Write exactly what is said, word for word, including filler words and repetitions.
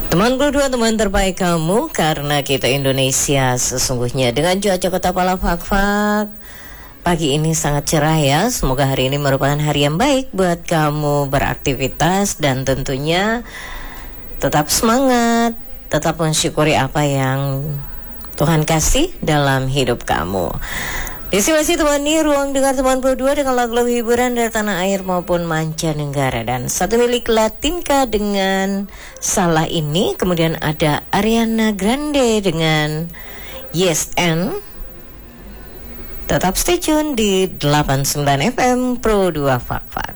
Teman berdua, teman terbaik kamu, karena kita Indonesia sesungguhnya dengan cuaca kota Palafak-Fak. Pagi ini sangat cerah ya. Semoga hari ini merupakan hari yang baik buat kamu beraktivitas dan tentunya tetap semangat, tetap mensyukuri apa yang Tuhan kasih dalam hidup kamu. Di sini masih temani ruang dengar teman berdua dengan lagu-lagu hiburan dari tanah air maupun mancanegara, dan satu milik Latinka dengan Salah Ini. Kemudian ada Ariana Grande dengan Yes and. Tetap stay tune di delapan puluh sembilan F M Pro dua Fak-Fak.